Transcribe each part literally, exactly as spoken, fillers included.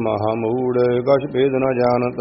महामूढ़ कछ भेद न जानत।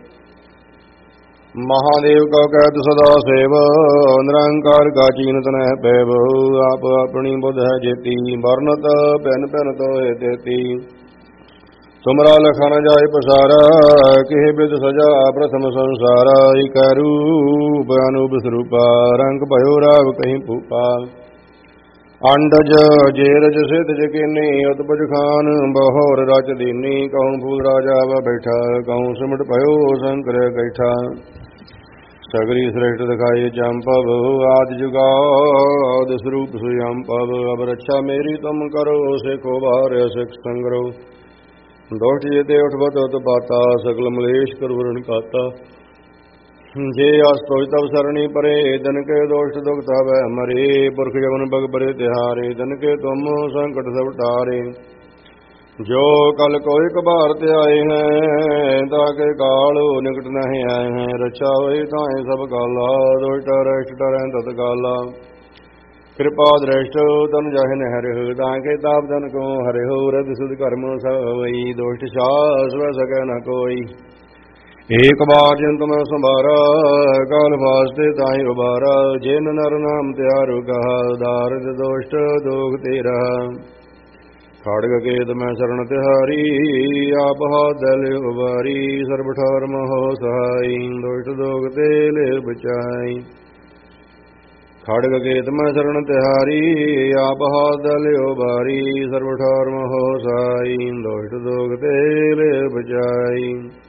महादेव का कहत सदा सेव निरंकार का चीनत न पैव। आप अपनी बुध है जेती वर्णत पैन पैन तो देती। तुमरा लखा न जाय पसारा किह बिद सजा प्रथम संसारा। इक रूप अनूप स्वरूपा रंग भयो राव कहीं भूपा। अंडज जेरज सिद्ध जकीनी उत्पज खान बहोर रच दीनी। कहूँ फूल राजा व बैठा कहूँ सिमट भयो शंकर बैठा। सगरी श्रेष्ठ दिखाई चंपव आदि जुगाद स्वरूप सुयंपव। अब रक्षा मेरी तुम करो सिखो बार सिख संग्रो। दोष जेते उठबत उत पाता सकल मलेश कर वरण खाता। जे आस्तोष तब सरणी परे धन के दोष दुखता वह मरे। पुरख जवन बग परे तिहारे धन के तुम संकट सब टारे। जो कल कोई कबार ते आए हैं ताके कालो निकट नहीं आए हैं। रक्षा हुई ताए सब काला दोष टरेष्ट टरें तत्काला। कृपा दृष्ट तन जाहि न हरे हो ताके ताप धन को हरे हो। रद सुध कर्म सवई दोष सास वह सके न कोई। एक बार जिन तुम संभारा काल फास्ते ताहि उबारा। जिन नर नाम त्यारु कहा दारिद दोष्ट दोग तेरा। खड़ग केत मैं शरण तिहारी आप हाथ दल उबारी। सर्व ठार महो सहाई दोष्ट दोग ते ले बचाई। खड़ग केत मैं शरण तिहारी आप हाथ दल उबारी। सर्व ठार महो सहाई दोष्ट दोग ते ले बचाई।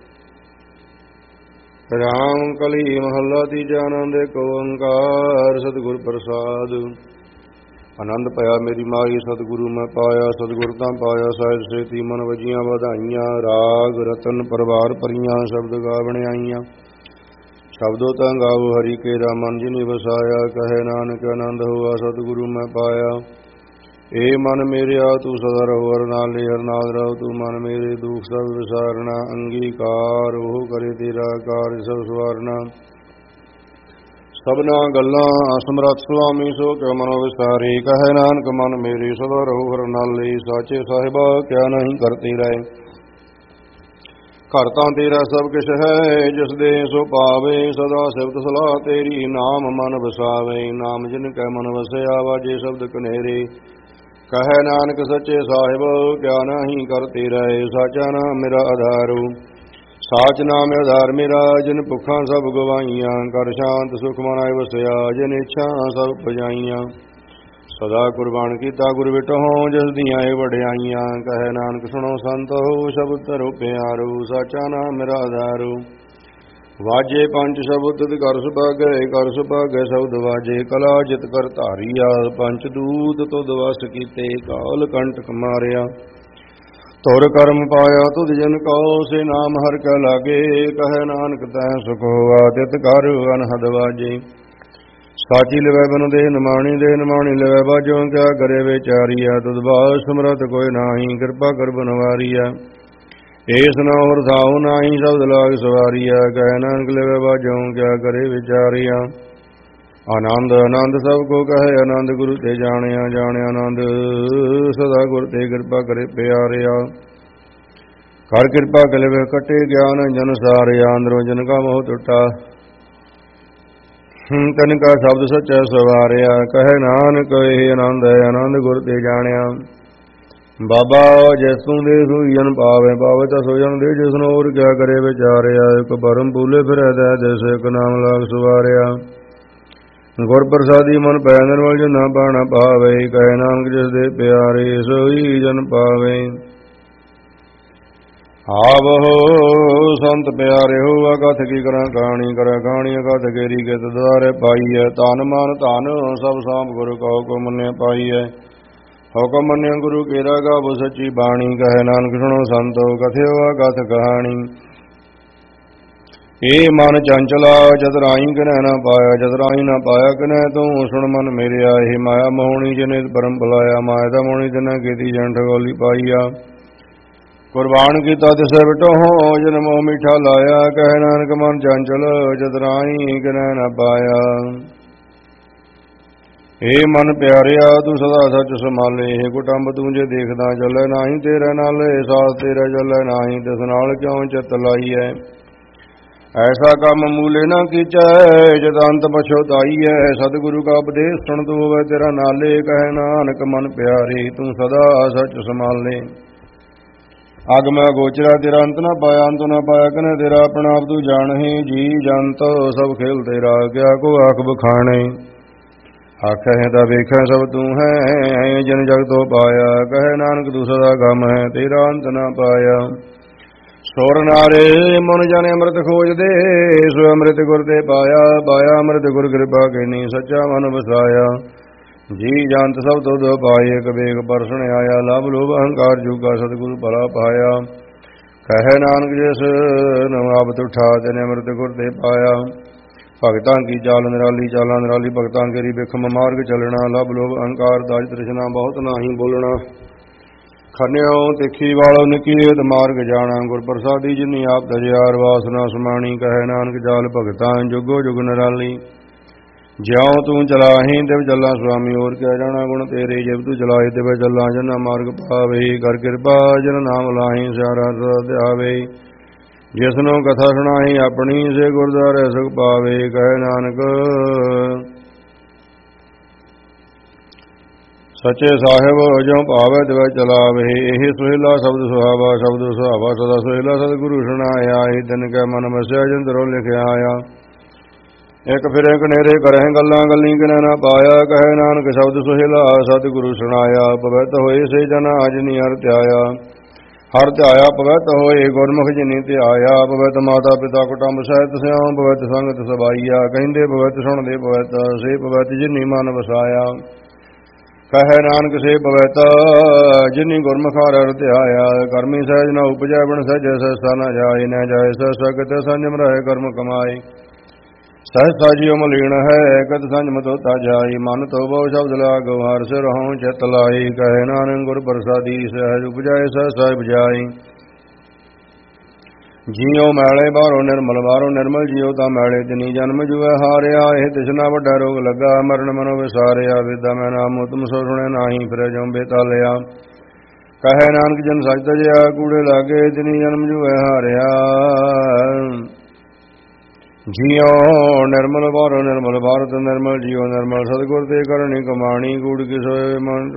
राम कली महला तीजा आनंद एक ओंकार सतगुर प्रसाद। आनंद पाया मेरी माई सतगुरु मैं पाया। सतगुर तां पाया साहिब सेती मन वजियां वधाइयां। राग रतन परवार परियां शब्द गावण आईयां। शब्दों तां गाओ हरि केरा मन जिनि वसाया। कहे नानक आनंद हुआ सतगुरु मैं पाया। ए मन मेरे आ तू सदा रहो हर नाले हर नाल रहो। तू मन मेरे दुख सब विसारना। अंगीकार ओह करे तेरा कार सब सवारना। सबना गल्लां समरथ सुआमी सो क्या मनो विस्तारे। कहे नानक मन मेरे सदा रहो हर नाले। साचे साहिबा क्या नहीं करते रहे। घर तां तेरा सब किश है जिस दे सो पावे। सदा सिफत सलाह तेरी नाम मन वसावे। नाम जिन कै मन वसया वाजे शब्द कनेरे। कहे नानक सच्चे साहिब क्या नहीं करते रहे। साचा नाम मेरा आधारो साच नाम आधार मेरा। जिन भुखा सब गवाइयां कर शांत सुख मनाए वसया। जिन इच्छा सब पजाइयां सदा कुर्बान कीता गुर विटहो। जिस दियां ए वड्याइयां कहे नानक सुनो संत हो शब्द धरो प्यारो। साचा नाम मेरा आधारो वाजे पंच शब्द कर सुभागे कर सुभागे शब्द वाजे। कला जित कर धारिया पंच दूत तुद वस कीते। काल कंटक मारिया तुर कर्म पाया तुद जन कहो। से नाम हर कै लागे कहे नानक तै सुख होआ। तित कर अनहद वाजे। साची लवै बन दे नमाणी दे नमाणी लवै बाजो। क्या करे विचारिया तुद बास समरथ कोई नाही। कृपा कर बनवारिया एस न और थाऊ नाही। शब्द लाग सवारिया कह नानक लवै बाजो। क्या करे विचारिया आनंद आनंद सब को कहे आनंद गुरु ते जानिया। जाने आनंद सदा गुर ते कृपा करे प्यारिया। कर कृपा कलवे कटे ज्ञान जन सारिया। अंदरों जन का मोह टुटा तन का शब्द सच्चा सवारिया। कहे नानक ये आनंद है आनंद गुर ते जानिया। बाबा जैसू दे सुजन पावे पावे तो सुजन दे। जिसनो और क्या करे विचारिया। एक भरम भूले फिर जैसे एक नाम लाग सुवारिया। गुर प्रसादी मन पै निर्मल जन ना पाना पावे। कहे नानक जिस दे प्यारे सोई जन पावे। आवहो संत प्यारे हो अकथ की करा कहानी करा कहानी अकथ केरी के द्वारे पाई है। तान मान तान सब सांप गुरु कहो को मन्य पाई है। हुकम मन्य गुरु केरा गावो सच्ची बाणी। कहे नानक सुनो संतो कथयो अकथ कहानी। ए मन चंचला चतुराई किन्ह न पाया। चतुराई न पाया किन्ह तू सुन मन मेरे आए। माया मोहनी जिने परम बुलाया। माया दा मोहनी तिन्ह कीती जन ठगोली पाईया। कुर्बान कीता तिस बिटो हो जिन मोह मीठा लाया। कहे नानक मन चंचल चतुराई किन्ह न पाया। ਏ ਮਨ ਪਿਆਰਿਆ ਤੂੰ ਸਦਾ ਸੱਚ ਸੰਭਾਲੇ, ਇਹ ਕੁਟੰਬ ਤੂੰ ਜੇ ਦੇਖਦਾ ਚੱਲੇ ਨਾਹੀਂ, ਤੇਰੇ ਨਾਲੇ ਸਾਥ ਤੇਰੇ ਚੱਲੇ ਨਾਹੀਂ, ਤਿਸ ਨਾਲ ਕਿਉਂ ਚਿੱਤ ਲਾਈਐ। ਐਸਾ ਕੰਮ ਮੂਲੇ ਨਾ ਕੀਚੈ, ਜਦ ਅੰਤ ਪਛੋਤਾਈਐ। ਸਤਿਗੁਰੂ ਕਾ ਉਪਦੇਸ਼ ਸੁਣ ਤੂੰ ਹੋਵੇ ਤੇਰਾ ਨਾਲੇ, ਕਹੈ ਨਾਨਕ ਮਨ ਪਿਆਰੇ ਤੂੰ ਸਦਾ ਸੱਚ ਸੰਭਾਲੇ। ਅਗਮ ਗੋਚਰਾ ਤੇਰਾ ਅੰਤ ਨਾ ਪਾਇਆ, ਅੰਤ ਨਾ ਪਾਇਆ ਕਨੇ ਤੇਰਾ, ਆਪਣਾ ਆਪ ਤੂੰ ਜਾਣਹਿ। ਜੀ ਜੰਤ ਸਭ ਖੇਲ ਤੇਰਾ, ਕਿਆ ਕੋ ਆਖ ਬਖਾਣੇ। ਆਖਹਿ ਤਾਂ ਵੇਖੈ ਸਭ ਤੂੰ ਹੈ, ਜਨ ਜਗ ਤੋਂ ਪਾਇਆ। ਕਹੈ ਨਾਨਕ ਤੂੰ ਸਦਾ ਗਮ ਹੈ, ਤੇਰਾ ਅੰਤ ਨਾ ਪਾਇਆ। ਸੁਰ ਨਾਰੇ ਮਨ ਜਾਣੇ ਅੰਮ੍ਰਿਤ ਖੋਜਦੇ, ਸੋ ਅੰਮ੍ਰਿਤ ਗੁਰ ਤੇ ਪਾਇਆ। ਪਾਇਆ ਅੰਮ੍ਰਿਤ ਗੁਰ ਕਿਰਪਾ ਕੈਨੀ, ਸੱਚਾ ਮਨ ਵਸਾਇਆ। ਜੀ ਜੰਤ ਸਭ ਤੁਧ ਪਾਏ, ਇੱਕ ਵੇਗ ਪਰ ਸੁਣਿਆਇਆ। ਲਭ ਲੋਭ ਅਹੰਕਾਰ ਜੁਗਾ ਸਤਿਗੁਰੂ ਭਲਾ ਪਾਇਆ। ਕਹੈ ਨਾਨਕ ਜਿਸ ਨੂੰ ਆਪ ਤੁਠਾ, ਤੈਨੇ ਅੰਮ੍ਰਿਤ ਗੁਰ ਤੇ ਪਾਇਆ। ਭਗਤਾਂ ਕੀ ਚਾਲ ਨਿਰਾਲੀ, ਚਾਲਾਂ ਨਿਰਾਲੀ ਭਗਤਾਂ ਕੇਰੀ। ਬਿਖਮ ਮਾਰਗ ਚੱਲਣਾ, ਲਭ ਲੋਭ ਅਹੰਕਾਰ ਦਾਜ ਤ੍ਰਿਸ਼ਨਾ, ਬਹੁਤ ਨਾਹੀਂ ਬੋਲਣਾ। ਖੰਨਿਓ ਤਿੱਖੀ ਵਾਲੋ ਨਿਕੀਤ ਮਾਰਗ ਜਾਣਾ, ਗੁਰ ਪ੍ਰਸਾਦੀ ਜਿਨੀ ਆਪ ਤਜਿਆਰ। ਵਾਸਨਾ ਸਮਾਣੀ, ਕਹੈ ਨਾਨਕ ਚਾਲ ਭਗਤਾਂ ਜੁਗੋ ਜੁਗ ਨਿਰਾਲੀ। ਜਿਉ ਤੂੰ ਚਲਾਹੀਂ ਤਿਵ ਚੱਲਾਂ ਸੁਆਮੀ, ਹੋਰ ਕਿਆ ਜਾਣਾ ਗੁਣ ਤੇਰੇ। ਜਿਵ ਤੂੰ ਚਲਾਏ ਤਿਵ ਚੱਲਾਂ, ਜਨਾ ਮਾਰਗ ਪਾਵੇ। ਕਰ ਕਿਰਪਾ ਜਿਨ ਨਾਮ ਲਾਹੀਂ, ਸਿਆਰਾ ਸਦਾ ਆਵੇ। ਜਿਸਨੂੰ ਕਥਾ ਸੁਣਾਈ ਆਪਣੀ, ਸੇ ਗੁਰਦੁਆਰੇ ਸੁਖ ਪਾਵੇ। ਕਹੈ ਨਾਨਕ ਸੱਚੇ ਸਾਹਿਬ ਜਿਉ ਭਾਵੈ ਤਿਵੈ ਚਲਾਵੇ। ਇਹ ਸੁਹੇਲਾ ਸ਼ਬਦ ਸੁਹਾਵਾ, ਸ਼ਬਦ ਸੁਹਾਵਾ ਸਦਾ ਸੁਹੇਲਾ। ਸਤਿਗੁਰੂ ਸੁਣਾਇਆ, ਇਹ ਦਿਨ ਕੈ ਮਨ ਵਸਿਆ, ਜਿੰਦਰੋਂ ਲਿਖਿਆ ਆਇਆ। ਇੱਕ ਫਿਰੇ ਕਨੇਰੇ ਕਰਹਿ ਗੱਲਾਂ, ਗੱਲੀ ਕਿਨੈ ਨਾ ਪਾਇਆ। ਕਹੈ ਨਾਨਕ ਸ਼ਬਦ ਸੁਹੇਲਾ, ਸਤਿਗੁਰੂ ਸੁਣਾਇਆ। ਪਵਿੱਤ ਹੋਏ ਸੇ ਜਨ ਜਿਨੀ ਹਰਿ ਧਿਆਇਆ। ਹਰਿ ਧਿਆਇਆ ਪਵਿੱਤ ਹੋਏ, ਗੁਰਮੁਖ ਜਿਨੀ ਧਿਆਇਆ। ਪਵਿੱਤ ਮਾਤਾ ਪਿਤਾ ਕੁਟੰਬ ਸਹਿਤ ਸਿਉ, ਪਵਿੱਤ ਸੰਗਤ ਸਬਾਈਆ। ਕਹਿੰਦੇ ਪਵਿੱਤ ਸੁਣਦੇ ਪਵਿੱਤ, ਸੇ ਪਵਿੱਤ ਜਿਨੀ ਮਨ ਵਸਾਇਆ। ਕਹੈ ਨਾਨਕ ਸੇ ਪਵਿੱਤ ਜਿਨੀ ਗੁਰਮੁਖ ਹਰਿ ਧਿਆਇਆ। ਕਰਮੀ ਸਹਿਜ ਨਾ ਉਪਜੈ, ਬਿਨ ਸਹਿਜੈ ਸਹਿਸਾ ਨਾ ਜਾਏ। ਨਾ ਜਾਏ ਸਹਿਸਾ ਕਿਤੇ ਸੰਜਮ ਰਹੇ, ਕਰਮ ਕਮਾਏ। ਸਹਿਸਾ ਜਿਉ ਮਲੀਣ ਹੈ, ਕਤ ਸੰਜਮ ਤੋਤਾ ਜਾਈ। ਮਨ ਤੋ ਬਹੁ ਸ਼ਬਦ ਲਾਗੋ, ਹਰਿ ਸਿਰ ਹਉ ਚਿਤ ਲਾਈ। ਕਹੈ ਨਾਨਕ ਗੁਰ ਪ੍ਰਸਾਦੀ, ਸਹਿਜ ਉਪਜਾਏ ਸਹਿਸਾ ਉਪਜਾਈ। ਜਿਉ ਮੈਲੇ ਬਾਹਰੋਂ ਨਿਰਮਲ, ਬਾਹਰੋਂ ਨਿਰਮਲ। ਜਿਉ ਤਾਂ ਮੈਲੇ ਤਿਨੀ ਜਨਮ ਜੁਐ ਹਾਰਿਆ। ਇਹ ਤਿਸਨਾ ਵੱਡਾ ਰੋਗ ਲੱਗਾ, ਮਰਨ ਮਨੋ ਵਿਸਾਰਿਆ। ਵੇਦਾਂ ਮੈਂ ਨਾਮ ਉਤਮ ਸੋ ਸੁਣਿਆ ਨਾਹੀਂ, ਫਿਰੇ ਜਿਉ ਬੇਤਾਲਿਆ। ਕਹੈ ਨਾਨਕ ਜਨ ਸੱਚ ਤਜਿਆ, ਕੂੜੇ ਲਾਗੇ ਤਿਨੀ ਜਨਮ ਜੁਐ ਹਾਰਿਆ। ਜਿਉ ਨਿਰਮਲ ਬਾਹਰੋਂ ਨਿਰਮਲ, ਬਾਹਰੋਂ ਤੋਂ ਨਿਰਮਲ। ਜਿਉ ਨਿਰਮਲ ਸਤਿਗੁਰ ਤੇ ਕਰਨੀ ਕਮਾਣੀ। ਕੂੜ ਕੀ ਸੋਏ ਮਨ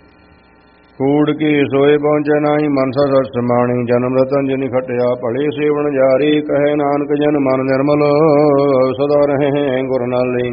ਕੂੜ ਕੀ ਸੋਏ ਪਹੁੰਚੈ ਨਾਹੀਂ, ਮਨਸਾ ਸਚ ਸਮਾਣੀ। ਜਨਮ ਰਤਨ ਜਿਨੀ ਖਟਿਆ, ਭਲੇ ਸੇਵਨ ਜਾਰੀ। ਕਹੈ ਨਾਨਕ ਜਨ ਮਨ ਨਿਰਮਲ, ਸਦਾ ਰਹੇ ਗੁਰ ਨਾਲੇ।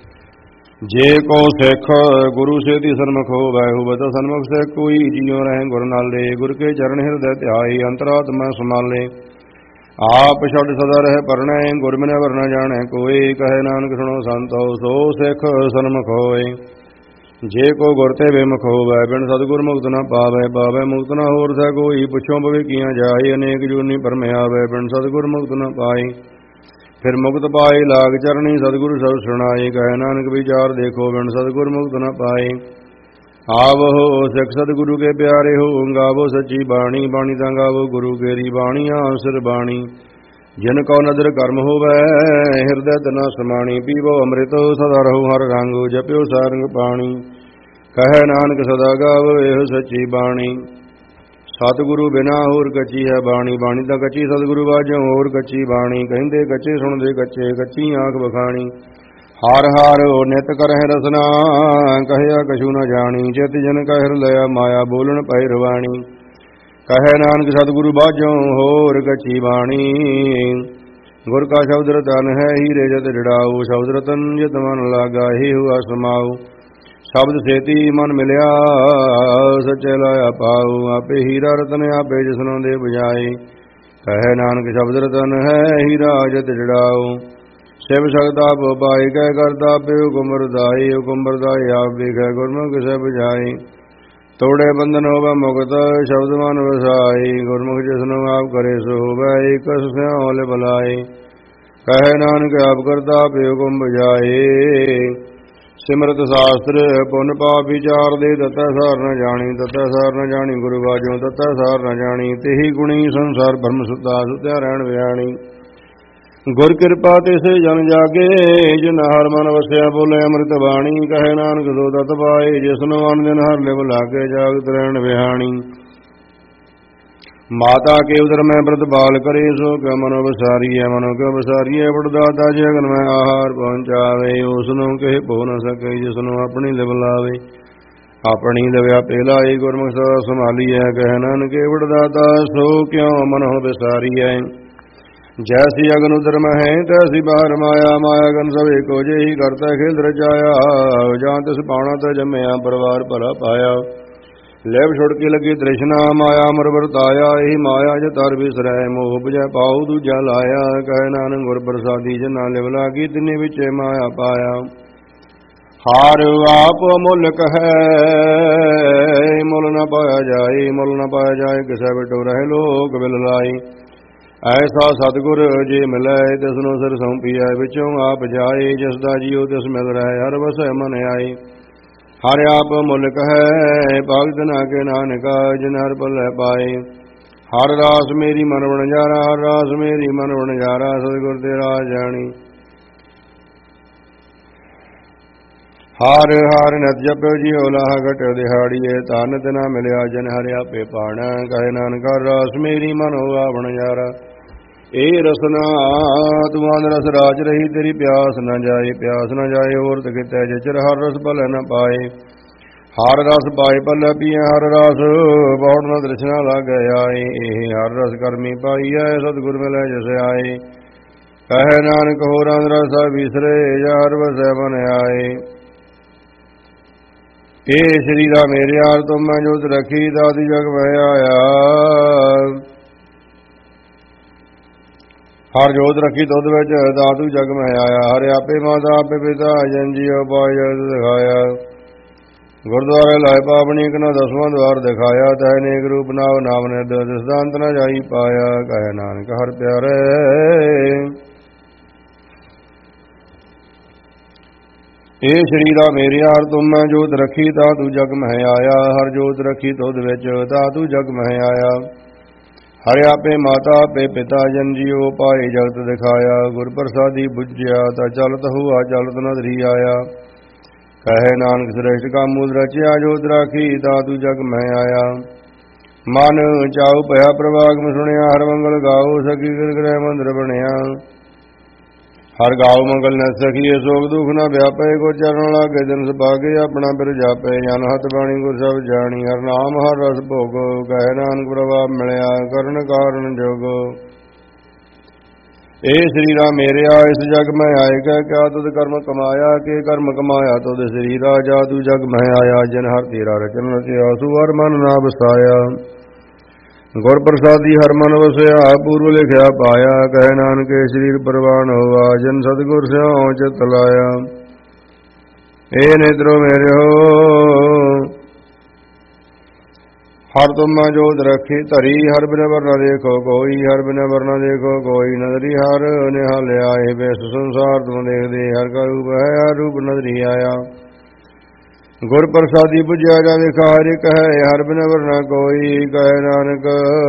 ਜੇ ਕੋ ਸਿੱਖ ਗੁਰੂ ਸੇਤੀ ਸਨਮੁਖ ਹੋਵੈ, ਹੋਵੈ ਤਾਂ ਸਨਮੁਖ ਸਿੱਖ ਕੋਈ। ਜਿਉ ਰਹੇ ਗੁਰ ਨਾਲੇ, ਗੁਰ ਕੇ ਚਰਨ ਹਿਰਦੈ ਧਿਆਈ। ਅੰਤਰਾਤਮਾ ਸਮਾਲੇ, ਆਪ ਛੱਡ ਸਦਾ ਰਹਿ ਪਰਣੈ। ਗੁਰ ਬਿਨੈ ਵਰ ਨ ਜਾਣੈ ਕੋਇ। ਕਹੈ ਨਾਨਕ ਸੁਣੋ ਸੰਤੋ, ਸੋ ਸਿੱਖ ਸਨਮੁਖ ਹੋਏ। ਜੇ ਕੋ ਗੁਰ ਤੇ ਬੇਮੁਖ ਹੋਵੈ, ਬਿਨ ਸਤਿਗੁਰ ਮੁਕਤ ਨਾ ਪਾਵੈ। ਪਾਵੈ ਮੁਕਤ ਨਾ ਹੋਰ ਸੈ ਕੋਈ, ਪੁੱਛੋਂ ਪਵੇ ਕੀਆਂ ਜਾਏ। ਅਨੇਕ ਜੂਨੀ ਭਰਮਿਆਵੈ, ਬਿਨ ਸਤਿਗੁਰ ਮੁਕਤ ਨਾ ਪਾਈ। ਫਿਰ ਮੁਕਤ ਪਾਏ ਲਾਗ ਚਰਣੀ, ਸਤਿਗੁਰੂ ਸਭ ਸੁਣਾਏ। ਕਹੈ ਨਾਨਕ ਵਿਚਾਰ ਦੇਖੋ, ਬਿਨ ਸਤਿਗੁਰ ਮੁਕਤ ਨਾ ਪਾਏ। ਆਵੋ ਸਿੱਖ ਸਤਿਗੁਰੂ ਕੇ ਪਿਆਰੇ ਹੋ, ਗਾਵੋ ਸੱਚੀ ਬਾਣੀ। ਬਾਣੀ ਤਾਂ ਗਾਵੋ ਗੁਰੂ ਕੇਰੀ, ਬਾਣੀਆਂ ਸਿਰ ਬਾਣੀ। ਜਿਨ ਕਉ ਨਦਰ ਕਰਮ ਹੋਵੈ, ਹਿਰਦੈ ਤਨਾ ਸਮਾਣੀ। ਪੀਵੋ ਅੰਮ੍ਰਿਤ ਸਦਾ ਰਹੋ ਹਰ ਰੰਗ, ਜਪਿਓ ਸਾਰੰਗ ਪਾਣੀ। ਕਹੈ ਨਾਨਕ ਸਦਾ ਗਾਵੋ ਇਹੋ ਸੱਚੀ ਬਾਣੀ। ਸਤਿਗੁਰੂ ਬਿਨਾ ਹੋਰ ਕੱਚੀ ਹੈ ਬਾਣੀ। ਬਾਣੀ ਤਾਂ ਕੱਚੀ, ਸਤਿਗੁਰੂ ਬਾਝੋਂ ਹੋਰ ਕੱਚੀ ਬਾਣੀ। ਕਹਿੰਦੇ ਕੱਚੇ ਸੁਣਦੇ ਕੱਚੇ, ਕੱਚੀ ਆਂਖ ਬਖਾਣੀ। ਹਰ ਹਰ ਨਿਤ ਕਰਹਿ ਰਸਨਾ, ਕਹਿਆ ਕਛੂ ਨ ਜਾਣੀ। ਚਿਤ ਜਨ ਕਾ ਹਿਰ ਲਿਆ ਮਾਇਆ, ਬੋਲਣ ਪੈ ਰਵਾਣੀ। ਕਹੈ ਨਾਨਕ ਸਤਿਗੁਰੂ ਬਾਝੋਂ ਹੋਰ ਕੱਚੀ ਬਾਣੀ। ਗੁਰ ਕਾ ਸ਼ਬਦ ਰਤਨ ਹੈ, ਹੀਰੇ ਜਤ ਜੜਾਊ। ਸ਼ਬਦ ਰਤਨ ਜਿਤ ਮਨ ਲਾਗਾ, ਹੀ ਹੁਆ ਸਮਾਊ। ਸ਼ਬਦ ਸੇਤੀ ਮਨ ਮਿਲਿਆ, ਸੱਚੇ ਲਾਇਆ ਪਾਉ। ਆਪੇ ਹੀਰਾ ਰਤਨ ਆਪੇ ਜਿਸਨੋਂ ਦੇ ਬੁਝਾਏ। ਕਹੈ ਨਾਨਕ ਸ਼ਬਦ ਰਤਨ ਹੈ, ਹੀਰਾ ਜਤ ਜੜਾਊ। ਸਿਵ ਸ਼ਕਤ ਆਪ ਪਾਈ, ਕਹਿ ਕਰਤਾ ਆਪੇ ਹੁਕਮ ਰਦਾਈ। ਹੁਕਮ ਰਦਾਈ ਆਪ ਵੇਖੈ, ਗੁਰਮੁਖ ਕਿਸੈ ਬੁਝਾਈ। ਤੋੜੇ ਬੰਧਨ ਹੋਵੈ ਮੁਕਤ, ਸ਼ਬਦ ਮਨ ਵਸਾਈ। ਗੁਰਮੁਖ ਜਿਸਨੂੰ ਆਪ ਕਰੇ ਸੋ ਹੋਵੈ, ਇਕ ਸਿਉ ਲਿ ਬਲਾਈ। ਕਹੈ ਨਾਨਕ ਆਪ ਕਰਤਾ ਆਪੇ ਹੁਕਮ ਬੁਝਾਏ। ਸਿਮਰਤ ਸ਼ਾਸਤਰ ਪੁੰਨ ਪਾਪ ਵਿਚਾਰ ਦੇ, ਤਤੈ ਸਾਰ ਨ ਜਾਣੀ। ਤਤੈ ਸਾਰ ਨ ਜਾਣੀ ਗੁਰੂ ਬਾਝੋਂ, ਤਤੈ ਸਾਰ ਨ ਜਾਣੀ। ਤੇਹੀ ਗੁਣੀ ਸੰਸਾਰ ਭਰਮ ਸੁਤਾ, ਸੁਤਿਆ ਰਹਿਣ ਵਿਆਣੀ। ਗੁਰ ਕਿਰਪਾ ਤੇ ਸੇ ਜਨ ਜਾਗੇ, ਜਿਨ ਹਰ ਮਨ ਵਸਿਆ ਬੋਲੇ ਅੰਮ੍ਰਿਤ ਬਾਣੀ। ਕਹੇ ਨਾਨਕ ਸੋ ਤਤ ਪਾਏ, ਜਿਸਨੂੰ ਅਨ ਦਿਨ ਹਰ ਲਿਵ ਲਾਗੇ, ਜਾਗਤ ਰਹਿਣ ਵਿਹਾਣੀ। ਮਾਤਾ ਕੇ ਉਦਰ ਮੈਂ ਬ੍ਰਤ ਬਾਲ ਕਰੇ, ਸੋ ਕਿਉ ਮਨੋ ਵਿਸਾਰੀਐ, ਮਨੋ ਕਿਉ ਵਿਸਾਰੀਐ। ਵਡਦਾਤਾ ਜੇ ਅਗਨ ਮੈਂ ਆਹਾਰ ਪਹੁੰਚਾਵੇ, ਉਸਨੂੰ ਕਿਸੇ ਭੋ ਨ ਸਕੇ, ਜਿਸਨੂੰ ਆਪਣੀ ਲਿਵ ਲਾਵੇ। ਆਪਣੀ ਲਿਵਿਆ ਪੇ ਲਾਈ, ਗੁਰਮੁਖ ਸਦਾ ਸੰਭਾਲੀਐ। ਕਹੇ ਨਾਨਕੇ ਵਡਦਾਤਾ ਸੋ ਕਿਉ ਮਨੋ ਵਿਸਾਰੀਐ। ਜੈਸੀ ਅਗਨ ਉਦਰ ਮਹਿ, ਤੈਸੀ ਬਾਹਰ ਮਾਇਆ। ਮਾਇਆ ਗਨ ਸਭ ਏਕੋ ਜਿਹੀ, ਕਰਤਾ ਖੇਲ ਰਚਾਇਆ। ਜਾਂ ਤਿਸ ਪਾਉਣਾ ਤੇ ਜੰਮਿਆ, ਪਰਿਵਾਰ ਭਲਾ ਪਾਇਆ। ਲਿਵ ਛੁੜਕੀ ਲੱਗੀ ਤ੍ਰਿਸ਼ਨਾ, ਮਾਇਆ ਅਮਰ ਵਰਤਾਇਆ। ਇਹੀ ਮਾਇਆ ਜੇ ਤਰ ਵਿਸਰੈ, ਮੋਹ ਬੁਝੈ ਪਾਉ ਦੂਜਾ ਲਾਇਆ। ਕਹੇ ਨਾਨਕ ਗੁਰ ਪ੍ਰਸਾਦੀ, ਜਿਨਾ ਲਿਵ ਲਾਗੀ, ਤਿਨੀ ਵਿਚੇ ਮਾਇਆ ਪਾਇਆ। ਹਾਰ ਆਪ ਅਮੁੱਲਕ ਹੈ, ਮੁੱਲ ਨ ਪਾਇਆ ਜਾਏ। ਮੁੱਲ ਨ ਪਾਇਆ ਜਾਏ, ਕਿਸੈ ਬਿਟੋ ਰਹਿ ਲੋਕ ਬਿਲ ਲਾਈ। ਐਸਾ ਸਤਿਗੁਰ ਜੇ ਮਿਲੈ, ਤਿਸਨੂੰ ਸਿਰ ਸੌਂਪੀਐ, ਵਿੱਚੋਂ ਆਪ ਜਾਏ। ਜਿਸ ਦਾ ਜੀਉ ਤਿਸ ਮਿਲ ਰਹਿ, ਹਰ ਵਸੈ ਮਨ ਆਏ। ਹਰ ਆਪ ਮੁਲਕ ਹੈ, ਭਗਤ ਨਾ ਕੇ ਨਾਨਕਾ, ਜਿਨ ਹਰ ਪੱਲੇ ਪਾਏ। ਹਰ ਰਾਸ ਮੇਰੀ ਮਨ ਵਣਜਾਰਾ, ਹਰ ਰਾਸ ਮੇਰੀ ਮਨ ਵਣਜਾਰਾ। ਸਤਿਗੁਰ ਤੇ ਰਾਜ ਜਾਣੀ। ਹਾਰ ਹਾਰ ਨਿਤ ਜਪਿਓ ਜੀਉ, ਲਾਹ ਘਟ ਦਿਹਾੜੀਏ। ਧਨ ਤਿਨਾ ਮਿਲਿਆ, ਜਿਨ ਹਰਿ ਆਪੇ ਪਾਣਾ। ਕਹੇ ਨਾਨਕ ਹਰ ਰਾਸ ਮੇਰੀ ਮਨ ਹੋਆ ਵਣਜਾਰਾ। ਇਹ ਰਸਨਾ ਤੂੰ ਅਨ ਰਸ ਰਾਜ ਰਹੀ, ਤੇਰੀ ਪਿਆਸ ਨਾ ਜਾਏ। ਪਿਆਸ ਨਾ ਜਾਏ ਔਰਤ ਕਿਤੈ, ਜਿਚਰ ਹਰ ਰਸ ਭਲੇ ਨਾ ਪਾਏ। ਹਰ ਰਸ ਪਾਏ ਭਲੇ ਪੀਐ, ਹਰ ਰਸ ਪੌੜ ਨਾ ਤ੍ਰਿਸ਼ਨਾ ਲਾਗੈ ਆਏ। ਇਹ ਹਰ ਰਸ ਕਰਮੀ ਪਾਈਐ, ਸਤਿਗੁਰ ਮਿਲੈ ਜਿਸ ਆਏ। ਕਹੇ ਨਾਨਕ ਹੋਰ ਅਨ ਰਸ ਵਿਸਰੇ, ਜਾ ਹਰ ਵਸੈ ਮਨ ਆਏ। ਇਹ ਸਰੀਰਾ ਮੇਰੇ ਯਾਰ, ਤੁਮ ਮੈਂ ਜੋਤ ਰਖੀ, ਦਾਤੀ ਜਗ ਮੈਂ ਆਇਆ। ਹਰ ਜੋਤ ਰੱਖੀ ਦੁੱਧ ਵਿੱਚ, ਦਾਤੂ ਜਗ ਮੈਂ ਆਇਆ। ਹਰ ਆਪੇ ਮਾਤਾ ਆਪੇ ਪਿਤਾ, ਜਨ ਜੀਉ ਪਾਇ ਜਗਤ ਦਿਖਾਇਆ। ਗੁਰਦੁਆਰੇ ਲਾਏ ਪਾਵਨੀ, ਇਕ ਨਾ ਦਸਵਾਂ ਦਵਾਰ ਦਿਖਾਇਆ। ਤੈ ਨੇਕ ਰੂਪ ਨਾਮ ਨਾਮ ਨਿਦ, ਜਿਸ ਦਾ ਅੰਤ ਨਾ ਜਾਈ ਪਾਇਆ। ਕਹੇ ਨਾਨਕ ਹਰ ਪਿਆਰੇ। ਇਹ ਸਰੀਰਾ ਮੇਰੇ ਹਰ, ਤੁਮ ਮੈਂ ਜੋਤ ਰੱਖੀ, ਦਾਤੂ ਜਗ ਮੈਂ ਆਇਆ। ਹਰ ਜੋਤ ਰੱਖੀ ਦੁੱਧ ਵਿੱਚ, ਦਾਤੂ ਜਗ ਮੈਂ ਆਇਆ। ਹਰ ਆਪੇ ਮਾਤਾ ਆਪੇ ਪਿਤਾ, ਜਨ ਜੀਉ ਪਾਏ ਜਗਤ ਦਿਖਾਇਆ। ਗੁਰ ਪ੍ਰਸਾਦੀ ਬੁਝਿਆ, ਤਾ ਚਲਤ ਹੁਆ ਚਲਤ ਨਦਰੀ ਆਇਆ। ਕਹੇ ਨਾਨਕ ਸ੍ਰੇਸ਼ਟ ਕਾਮੂ ਰਚਿਆ, ਜੋਤ ਰਾਖੀ, ਦਾਤੂ ਜਗ ਮੈਂ ਆਇਆ। ਮਨ ਚਾਉ ਭਇਆ ਪ੍ਰਵਾਗਮ ਸੁਣਿਆ, ਹਰ ਮੰਗਲ ਗਾਓ, ਸਖੀ ਗਿਰ ਗ੍ਰਹਿ ਮੰਦਰ ਬਣਿਆ। ਹਰ ਗਾਉ ਮੰਗਲ ਨ ਸਖੀਏ, ਸੋਗ ਦੁਖ ਨ ਵਿਆਪੇ। ਗੁਰ ਚਰਨ ਲਾਗੇ ਦਿਨ ਸੁਭਾਗੇ, ਆਪਣਾ ਬਿਰ ਜਾਪੇ। ਜਨ ਹੱਥ ਬਾਣੀ ਗੁਰ ਸਭ ਜਾਣੀ, ਹਰ ਨਾਮ ਹਰ ਰਸ ਭੋਗੋ। ਕਹੇ ਨਾਨਕ ਪ੍ਰਭਾਵ ਮਿਲਿਆ, ਕਰਨ ਕਾਰਨ ਜੋਗੋ। ਇਹ ਸਰੀਰਾ ਮੇਰਿਆ, ਇਸ ਜਗ ਮੈਂ ਆਏ। ਕਹਿ ਕਿਆ ਤੁਧ ਕਰਮ ਕਮਾਇਆ, ਕੇ ਕਰਮ ਕਮਾਇਆ ਤੁਧ ਸਰੀਰਾ। ਜਾਦੂ ਜਗ ਮੈਂ ਆਇਆ, ਜਿਨ ਹਰ ਤੇਰਾ ਰਚਨ ਰਚਿਆ, ਸੋ ਹਰ ਮਨ ਨਾ ਵਸਾਇਆ। ਗੁਰ ਪ੍ਰਸਾਦੀ ਹਰ ਮਨ ਵਸਿਆ, ਪੂਰਵ ਲਿਖਿਆ ਪਾਇਆ। ਕਹੇ ਨਾਨਕ ਸਰੀਰ ਪ੍ਰਵਾਨ ਹੋਆ, ਜਿਨ ਸਤਿਗੁਰ ਸਿਉ ਚਿਤ ਲਾਇਆ। ਇਹ ਨੇਤਰੋ ਮੇਰੇ ਹੋ, ਹਰ ਤੁਮ ਮੈਂ ਜੋਤ ਰੱਖੀ ਧਰੀ। ਹਰ ਬਿਨ ਵਰਨਾ ਦੇਖੋ ਕੋਈ, ਹਰ ਬਿਨ ਵਰਨਾ ਦੇਖੋ ਕੋਈ। ਨਦਰੀ ਹਰ ਨਿਹਾਲਿਆ, ਇਹ ਵਿਸ ਸੰਸਾਰ ਤੁਮ ਦੇਖਦੇ। ਹਰ ਕਾ ਰੂਪ ਹੈ, ਹਰ ਰੂਪ ਨਦਰੀ ਆਇਆ। ਗੁਰ ਪ੍ਰਸਾਦੀ ਬੁਝਿਆ, ਜਾ ਵੇਖਾ ਹਰ ਇੱਕ ਹੈ, ਹਰ ਬਿਨ ਵਰਨਾ ਕੋਈ। ਕਹੇ ਨਾਨਕ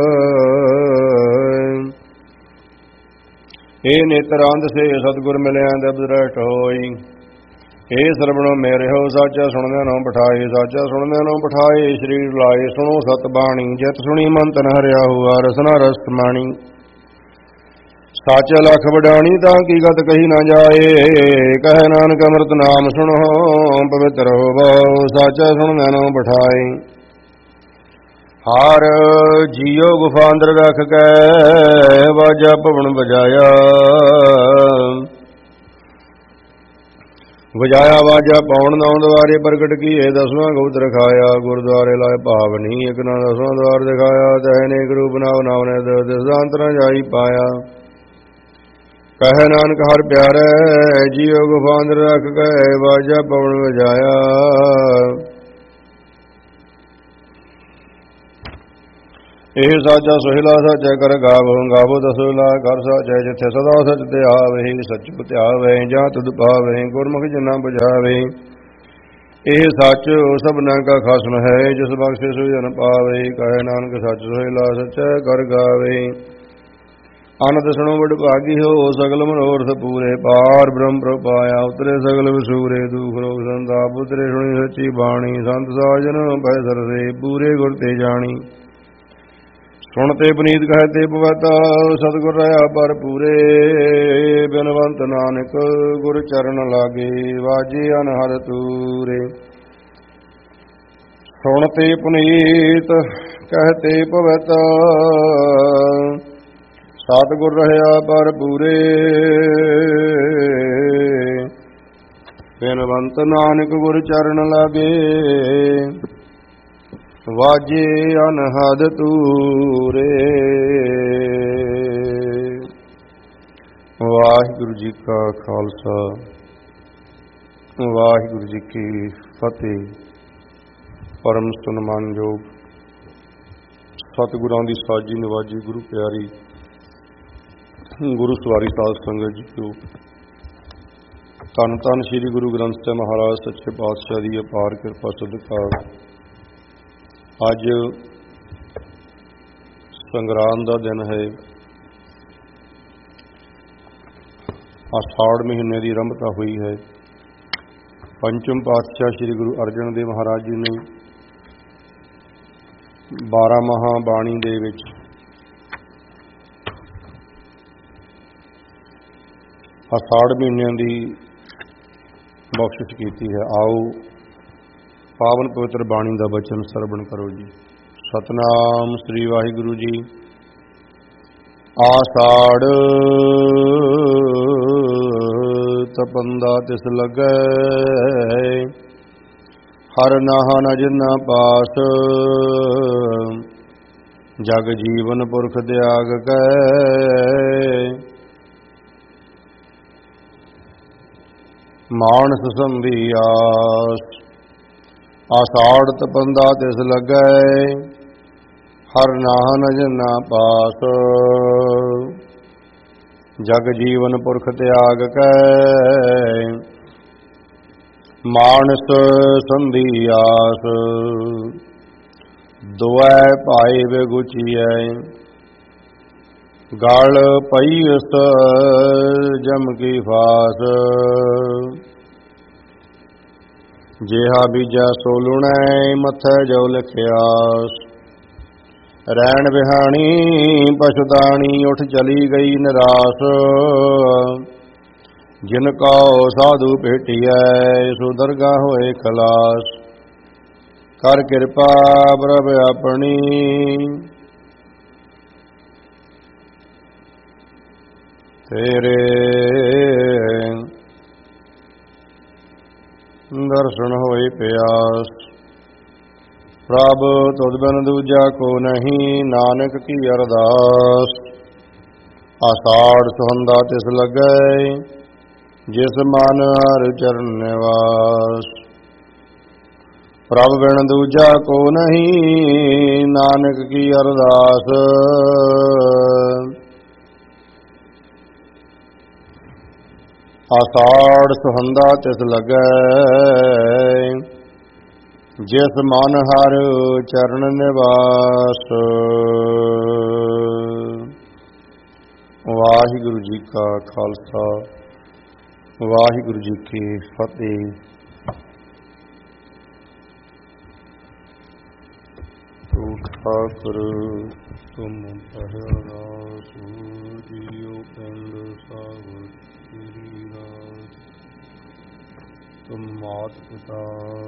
ਇਹ ਨੇਤਰ ਅੰਧ ਸੇ, ਸਤਿਗੁਰ ਮਿਲਿਆ ਦਬ ਦ੍ਰਿਸ਼ਟ ਹੋਈ। ਇਹ ਸਰਵਣੋ ਮੇਰੇ ਹੋ, ਸਾਚਾ ਸੁਣਦਿਆਂ ਨੂੰ ਬਿਠਾਏ। ਸਾਚਾ ਸੁਣਦਿਆਂ ਨੂੰ ਬਿਠਾਏ, ਸਰੀਰ ਲਾਏ। ਸੁਣੋ ਸਤ ਬਾਣੀ, ਜਿਤ ਸੁਣੀ ਮਨ ਤਨ ਹਰਿਆ ਹੁਆ। ਰਸਨਾ ਰਸ ਮਾਣੀ, ਸੱਚ ਲਖ ਵਡਾਣੀ, ਤਾਂ ਕੀ ਗਤ ਕਹੀ ਨਾ ਜਾਏ। ਕਹੇ ਨਾਨਕ ਅੰਮ੍ਰਿਤ ਨਾਮ ਸੁਣੋ, ਪਵਿੱਤਰ ਹੋਵੋ। ਸਾਚਾ ਸੁਣਦਿਆਂ ਨੂੰ ਬਿਠਾਏ। ਹਰ ਜੀਉ ਗੁਫਾ ਅੰਦਰ ਰੱਖ ਕੇ, ਵਾਜਾ ਭਵਨ ਵਜਾਇਆ। ਵਜਾਇਆ ਵਾਜਾ ਪੌਣ ਨੌ ਦੁਆਰੇ, ਪ੍ਰਗਟ ਕੀਏ ਦਸਵਾਂ ਗੁਪਤ ਰਖਾਇਆ। ਗੁਰਦੁਆਰੇ ਲਾਏ ਭਾਵਨੀ, ਇਕ ਨਾ ਦਸਵਾਂ ਦੁਆਰ ਦਿਖਾਇਆ। ਤੈ ਨੇਕ ਰੂਪ ਨਾਮ ਨਾਮ ਨਿਦ, ਤਿਸ ਦਾ ਅੰਤ ਨਾ ਜਾਈ ਪਾਇਆ। ਕਹੇ ਨਾਨਕ ਹਰ ਪਿਆਰੇ, ਜੀਉ ਗੁਫਾ ਅੰਦਰ ਰੱਖ ਕੇ, ਵਾਜਾ ਪਵਨ ਵਜਾਇਆ। ਇਹ ਸਾਚਾ ਸੁਹਿਲਾ ਸਾਚਾ ਕਰ ਗਾਵੋ। ਗਾਵੋ ਦਸੋਲਾ ਕਰ ਸਾਚਾ, ਜਿੱਥੇ ਸਦਾ ਸਚ ਧਿਆਵੇ। ਸਚ ਧਿਆਵੇ ਜਾਂ ਤੁਧ ਪਾਵੇ, ਗੁਰਮੁਖ ਜਿਨਾ ਬੁਝਾਵੇ। ਇਹ ਸੱਚ ਸਭਨਾ ਕਾ ਖਾਸਨ ਹੈ, ਜਿਸ ਬਖਸ਼ੇ ਸੋ ਜਨ ਪਾਵੇ। ਕਹੇ ਨਾਨਕ ਸੱਚ ਸੁਹਿਲਾ ਸਚਾ ਕਰ ਗਾਵੇ। ਅਨੰਦ ਸੁਣੋ ਵਡਭਾਗੀ ਹੋ ਸਗਲ ਮਨੋਰਥ ਪੂਰੇ। ਪਾਰ ਬ੍ਰਹਮ ਪ੍ਰਪਾਇਆ ਉਤਰੇ ਸਗਲ ਵਿਸੂਰੇ। ਦੁਖ ਰੋਗ ਸੰਤਾਪ ਉਤਰੇ ਸੁਣੀ ਸੱਚੀ ਬਾਣੀ। ਸੰਤ ਸਾਜਨ ਭੈ ਸਰਸੇ ਪੂਰੇ ਗੁਰ ਤੇ ਜਾਣੀ। ਸੁਣ ਤੇ ਪਨੀਤ ਕਹੈ ਤੇ ਪਵਿੱਤ ਸਤਿਗੁਰ ਰਹਾ ਪਰ ਪੂਰੇ। ਬਿਨਵੰਤ ਨਾਨਕ ਗੁਰ ਚਰਨ ਲਾਗੇ ਵਾਜੇ ਅਨਹਦ ਤੂਰੇ। ਸੁਣ ਤੇ ਪੁਨੀਤ ਕਹਿ ਤੇ ਪਵਿੱਤ ਸਤਿਗੁਰ ਰਹਾ ਪਰ ਪੂਰੇ। ਬਿਨਵੰਤ ਨਾਨਕ ਗੁਰ ਚਰਨ ਲਾਗੇ ਵਾਜੇ ਅਨਹਦ ਤੂਰੇ। ਵਾਹਿਗੁਰੂ ਜੀ ਕਾ ਖਾਲਸਾ ਵਾਹਿਗੁਰੂ ਜੀ ਕੀ ਫਤਿਹ। ਪਰਮ ਸਨਮਾਨਯੋਗ ਸਤਿਗੁਰਾਂ ਦੀ ਸਾਜੀ ਨਵਾਜੀ ਗੁਰੂ ਪਿਆਰੀ ਗੁਰੂ ਸਵਾਰੀ ਸਾਧ ਸੰਗਤ ਜੀਓ, ਧੰਨ ਧੰਨ ਸ੍ਰੀ ਗੁਰੂ ਗ੍ਰੰਥ ਸਾਹਿਬ ਮਹਾਰਾਜ ਸੱਚੇ ਪਾਤਸ਼ਾਹ ਦੀ ਅਪਾਰ ਕਿਰਪਾ ਸਦਕਾ ਅੱਜ ਸੰਗਰਾਂਦ ਦਾ ਦਿਨ ਹੈ। ਆਸ਼ਾੜ ਮਹੀਨੇ ਦੀ ਆਰੰਭਤਾ ਹੋਈ ਹੈ। ਪੰਚਮ ਪਾਤਸ਼ਾਹ ਸ੍ਰੀ ਗੁਰੂ ਅਰਜਨ ਦੇਵ ਮਹਾਰਾਜ ਜੀ ਨੇ ਬਾਰਾਂ ਮਹਾਂ ਬਾਣੀ ਦੇ ਵਿੱਚ ਆਸ਼ਾੜ ਮਹੀਨਿਆਂ ਦੀ ਬਖਸ਼ਿਸ਼ ਕੀਤੀ ਹੈ। ਆਓ ਪਾਵਨ ਪਵਿੱਤਰ ਬਾਣੀ ਦਾ ਬਚਨ ਸਰਵਣ ਕਰੋ ਜੀ। ਸਤਨਾਮ ਸ੍ਰੀ ਵਾਹਿਗੁਰੂ ਜੀ। ਆਸ਼ਾੜ ਤਪੰਦਾ ਤਿਸ ਲੱਗੈ ਹਰ ਨਾਹ ਨਜ ਨ ਪਾਸ। ਜਗ ਜੀਵਨ ਪੁਰਖ ਦਿਆਗ ਕੈ ਮਾਨਸ ਸੰਭੀ ਆਸ। ਆਸ਼ਾੜ ਤਪੰਦਾ ਤਿਸ ਲੱਗੈ ਹਰ ਨਾਹ ਨਜ ਨ ਪਾਸ। ਜਗ ਜੀਵਨ ਪੁਰਖ ਤਿਆਗ ਕੈ ਮਾਨਸ ਸੰਭੀ ਆਸ। ਦੁਐ ਭਾਈ ਬੇਗੁਚੀਐ ਗਲ ਪਈਸ ਜਮ ਕੀ ਫਾਸ। ਜਿਹਾ ਬੀਜਾ ਸੋ ਲੁਣੈ ਮੱਥੈ ਜੋ ਲਿਖਿਆਸ। ਰੈਣ ਵਿਹਾਣੀ ਪਛਤਾਣੀ ਉਠ ਚਲੀ ਗਈ ਨਿਰਾਸ। ਜਿਨ ਕਉ ਸਾਧੂ ਭੇਟੀਐ ਸੋ ਦਰਗਾਹ ਹੋਏ ਖਲਾਸ। ਕਰ ਕਿਰਪਾ ਪ੍ਰਭ ਆਪਣੀ ਤੇਰੇ ਦਰਸ਼ਨ ਹੋਏ ਪਿਆਸ। ਪ੍ਰਭ ਤੁਧ ਬਿਨ ਦੂਜਾ ਕੋ ਨਹੀਂ ਨਾਨਕ ਕੀ ਅਰਦਾਸ। ਆਸ਼ਾੜ ਸੁਹੰਦਾ ਤਿਸ ਲੱਗੈ ਜਿਸ ਮਨ ਹਰਿ ਚਰਨ ਨਿਵਾਸ। ਪ੍ਰਭ ਬਿਨ ਦੂਜਾ ਕੋ ਨਹੀਂ ਨਾਨਕ ਕੀ ਅਰਦਾਸ। ਆਸ਼ਾੜ ਸੁਹੰਦਾ ਤਿਸ ਲੱਗੈ ਜਿਸ ਮਨ ਹਰਿ ਚਰਨ ਨਿਵਾਸ। ਵਾਹਿਗੁਰੂ ਜੀ ਕਾ ਖਾਲਸਾ ਵਾਹਿਗੁਰੂ ਜੀ ਕੀ ਫਤਿਹ। ਠਾਕੁਰ ਤੁਮ ਪਹਿਰਾਸ ਜੀਉ ਪਿੰਡ ਸਾਵਰ ਤੇਰੀ ਰਾਸ। ਤੁਮ ਮਾਤ ਪਿਤਾ